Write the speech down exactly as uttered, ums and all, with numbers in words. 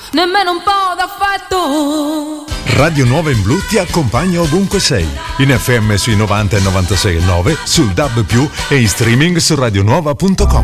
nemmeno un po' d'affetto. Radio Nuova in Blu ti accompagna ovunque sei, in F M sui novanta e novantasei e nove, sul D A B più, e in streaming su radionuova punto com.